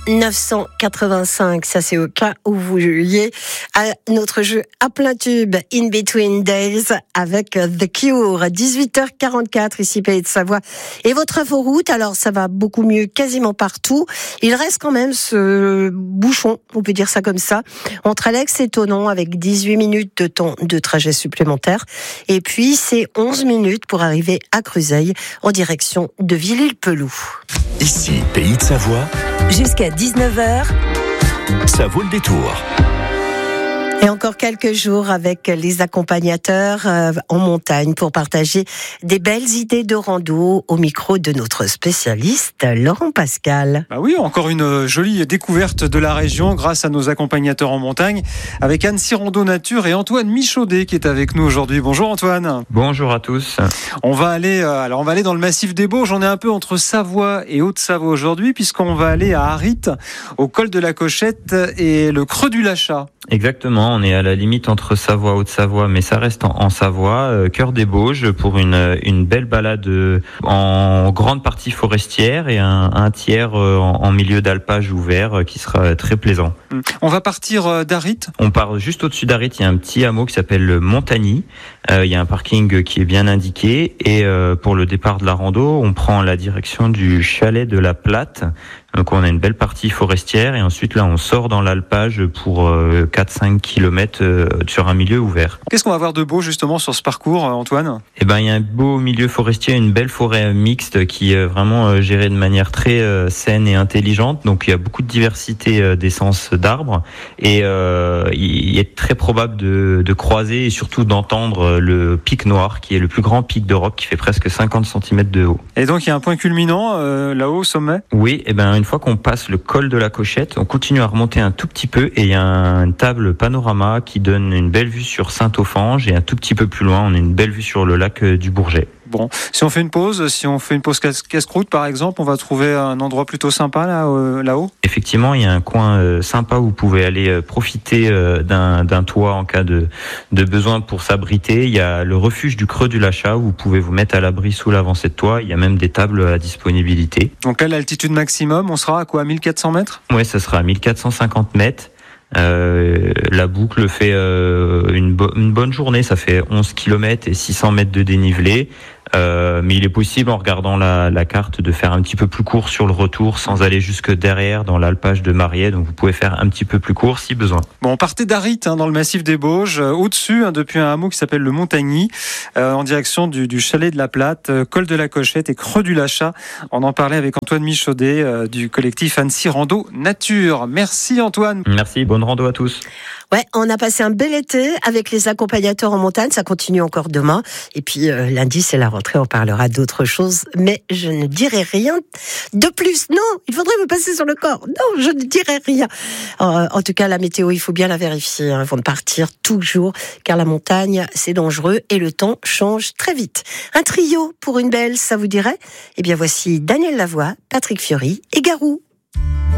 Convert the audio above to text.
985. Ça, c'est au cas où vous jouiez à notre jeu à plein tube In Between Days avec The Cure. 18h44 ici Pays de Savoie. Et votre inforoute, alors ça va beaucoup mieux quasiment partout. Il reste quand même ce bouchon, on peut dire ça comme ça, entre Alex et Thonon avec 18 minutes de temps de trajet supplémentaire. Et puis, c'est 11 minutes pour arriver à Cruzeil en direction de Villers-le-Peloux. Ici, Pays de Savoie. Jusqu'à 19h. Ça vaut le détour. Et encore quelques jours avec les accompagnateurs en montagne pour partager des belles idées de rando au micro de notre spécialiste Laurent Pascal. Bah oui, encore une jolie découverte de la région grâce à nos accompagnateurs en montagne avec Annecy Rando Nature et Antoine Michaudet qui est avec nous aujourd'hui. Bonjour Antoine. Bonjour à tous. On va aller dans le massif des Bauges. On est un peu entre Savoie et Haute-Savoie aujourd'hui puisqu'on va aller à Arit, au col de la Cochette et le creux du Lachat. Exactement, on est à la limite entre Savoie et Haute-Savoie, mais ça reste en Savoie, cœur des Bauges, pour une belle balade en grande partie forestière et un tiers en milieu d'alpage ouvert qui sera très plaisant. On va partir d'Arit. On part juste au-dessus d'Arit, il y a un petit hameau qui s'appelle le Montagny. Il y a un parking qui est bien indiqué et pour le départ de la rando, on prend la direction du chalet de la Platte. Donc on a une belle partie forestière et ensuite là on sort dans l'alpage pour 4-5 km sur un milieu ouvert. Qu'est-ce qu'on va voir de beau justement sur ce parcours, Antoine ? Eh ben il y a un beau milieu forestier, une belle forêt mixte qui est vraiment gérée de manière très saine et intelligente. Donc il y a beaucoup de diversité d'essences d'arbres et il est très probable de croiser et surtout d'entendre le pic noir qui est le plus grand pic d'Europe qui fait presque 50 cm de haut. Et donc il y a un point culminant là-haut au sommet ? Oui, et ben une fois qu'on passe le col de la Cochette, on continue à remonter un tout petit peu et il y a une table panorama qui donne une belle vue sur Saint-Ophange et un tout petit peu plus loin, on a une belle vue sur le lac du Bourget. Bon, si on fait une pause casse-croûte par exemple, on va trouver un endroit plutôt sympa là-haut. Effectivement, il y a un coin sympa où vous pouvez aller profiter d'un toit en cas de besoin pour s'abriter. Il y a le refuge du creux du Lachat où vous pouvez vous mettre à l'abri sous l'avancée de toit. Il y a même des tables à disponibilité. Donc là, l'altitude maximum, on sera à quoi, 1400 mètres ? Oui, ça sera à 1450 mètres. La boucle fait une bonne journée, ça fait 11 km et 600 mètres de dénivelé. Mais il est possible en regardant la carte de faire un petit peu plus court sur le retour sans aller jusque derrière dans l'alpage de Mariet, donc vous pouvez faire un petit peu plus court si besoin. Bon, on partait d'Arit dans le massif des Bauges, au-dessus depuis un hameau qui s'appelle le Montagny, en direction du chalet de la Platte, col de la Cochette et creux du Lachat. On en parlait avec Antoine Michaudet du collectif Annecy Rando Nature. Merci Antoine. Merci, bonne rando à tous. Ouais, on a passé un bel été avec les accompagnateurs en montagne, ça continue encore demain. Et puis lundi, c'est la rentrée, on parlera d'autres choses, mais je ne dirai rien de plus. Non, il faudrait me passer sur le corps. Non, je ne dirai rien. En tout cas, la météo, il faut bien la vérifier avant de partir, toujours, car la montagne, c'est dangereux et le temps change très vite. Un trio pour une belle, ça vous dirait ? Eh bien, voici Daniel Lavoie, Patrick Fiori et Garou.